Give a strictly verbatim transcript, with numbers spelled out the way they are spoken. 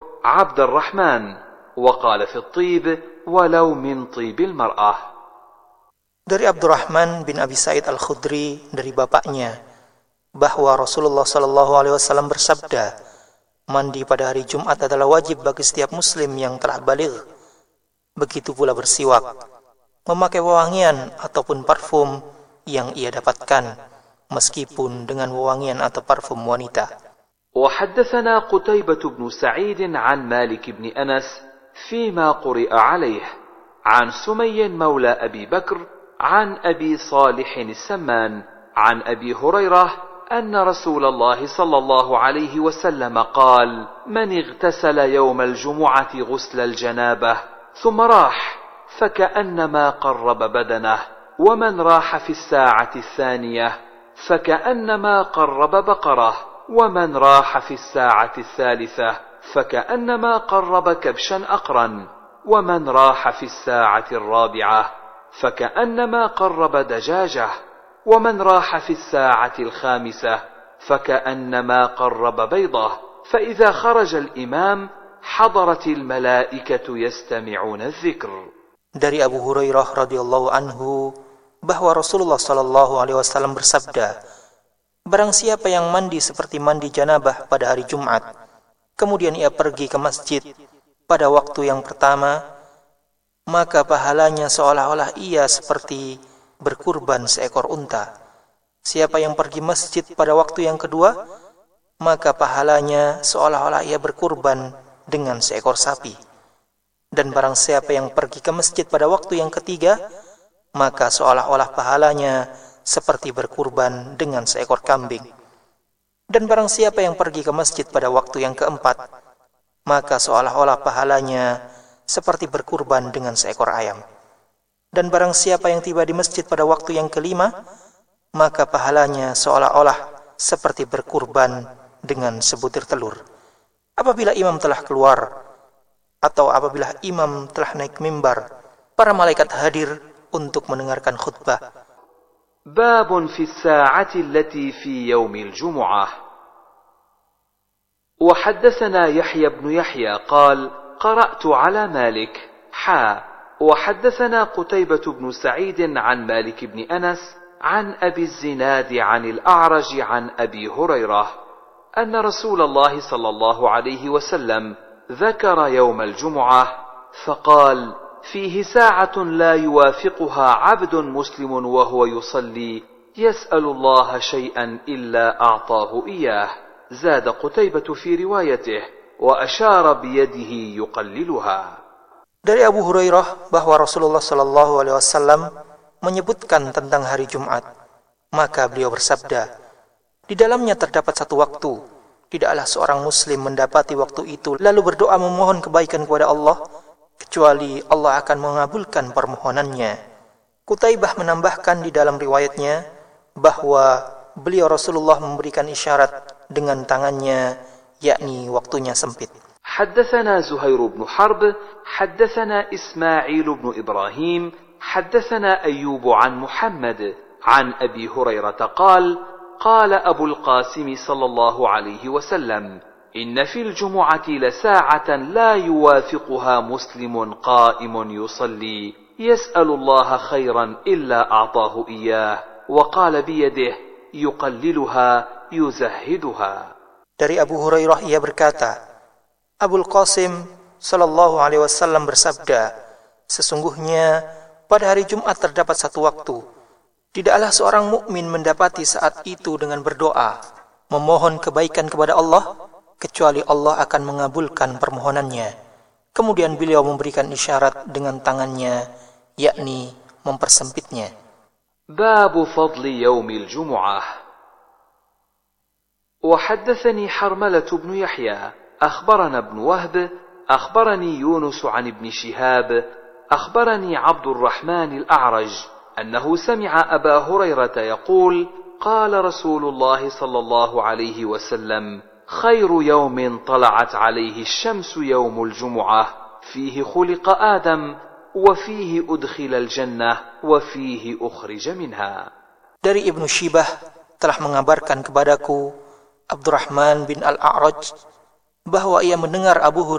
عبد الرحمن، وقال في الطيب ولو من طيب المرأة. Dari Abdurrahman bin Abi Sa'id Al-Khudri dari bapaknya bahwa Rasulullah Shallallahu Alaihi Wasallam bersabda, mandi pada hari Jumat adalah wajib bagi setiap muslim yang telah baligh. Begitu pula bersiwak, memakai wewangian ataupun parfum yang ia dapatkan, meskipun dengan wewangian atau parfum wanita. وحدثنا قتيبة بن سعيد عن مالك بن أنس فيما قرئ عليه عن سمي مولى أبي بكر عن أبي صالح السمان عن أبي هريرة أن رسول الله صلى الله عليه وسلم قال: من اغتسل يوم الجمعة غسل الجنابة ثم راح فكأنما قرب بدنه، ومن راح في الساعة الثانية فكأنما قرب بقرة، ومن راح في الساعة الثالثة فكأنما قرب كبشا أقرا، ومن راح في الساعة الرابعة فكأنما قرب دجاجة، ومن راح في الساعة الخامسة فكأنما قرب بيضة، فإذا خرج الإمام حضرت الملائكة يستمعون الذكر. Dari Abu Hurairah radhiyallahu anhu bahwa Rasulullah Shallallahu Alaihi Wasallam bersabda, barang siapa yang mandi seperti mandi janabah pada hari Jumat, kemudian ia pergi ke masjid pada waktu yang pertama, maka pahalanya seolah-olah ia seperti berkurban seekor unta. Siapa yang pergi masjid pada waktu yang kedua, maka pahalanya seolah-olah ia berkurban dengan seekor sapi. Dan barang siapa yang pergi ke masjid pada waktu yang ketiga, maka seolah-olah pahalanya seperti berkurban dengan seekor kambing. Dan barang siapa yang pergi ke masjid pada waktu yang keempat, maka seolah-olah pahalanya seperti berkurban dengan seekor ayam. Dan barang siapa yang tiba di masjid pada waktu yang kelima, maka pahalanya seolah-olah seperti berkurban dengan sebutir telur. Apabila imam telah keluar, atau apabila imam telah naik mimbar, para malaikat hadir untuk mendengarkan khutbah. باب في الساعة التي في يوم الجمعة. وحدثنا يحيى بن يحيى قال: قرأت على مالك حا وحدثنا قتيبة بن سعيد عن مالك بن أنس عن أبي الزناد عن الأعرج عن أبي هريرة أن رسول الله صلى الله عليه وسلم ذكر يوم الجمعة فقال: فيه ساعة لا يوافقها عبد مسلم وهو يصلي يسأل الله شيئا إلا أعطاه إياه. زاد قتيبة في روايته وأشار بيده يقللها. Dari Abu Hurairah bahwa Rasulullah Shallallahu Alaihi Wasallam menyebutkan tentang hari Jumat, maka beliau bersabda, di dalamnya terdapat satu waktu, tidaklah seorang muslim mendapati waktu itu lalu berdoa memohon kebaikan kepada Allah, kecuali Allah akan mengabulkan permohonannya. Qutaibah menambahkan di dalam riwayatnya bahwa beliau Rasulullah memberikan isyarat dengan tangannya, yakni waktunya sempit. حدثنا زهير بن حرب حدثنا إسماعيل بن إبراهيم حدثنا أيوب عن محمد عن أبي هريرة قال: قال أبو القاسم صلى الله عليه وسلم: إن في الجمعة لساعة لا يوافقها مسلم قائم يصلي يسأل الله خيرا إلا أعطاه إياه، وقال بيده يقللها يزهدها. Dari Abu Hurairah ia berkata, Abul Qasim sallallahu alaihi wasallam bersabda, sesungguhnya pada hari Jumat terdapat satu waktu, tidaklah seorang mukmin mendapati saat itu dengan berdoa, memohon kebaikan kepada Allah, kecuali Allah akan mengabulkan permohonannya. Kemudian beliau memberikan isyarat dengan tangannya, yakni mempersempitnya. باب فضل يوم الجمعة. وحدثني حرملة بن يحيى أخبرنا ابن وهب أخبرني يونس عن ابن شهاب أخبرني عبد الرحمن الأعرج أنه سمع أبا هريرة يقول: قال رسول الله صلى الله عليه وسلم: خير يوم طلعت عليه الشمس يوم الجمعة، فيه خلق آدم، وفيه أدخل الجنة، وفيه أخرج منها. Dari Ibnu Shibah telah mengabarkan kepadaku Abdurrahman bin Al-A'raj bahwa ia mendengar Abu Hurairah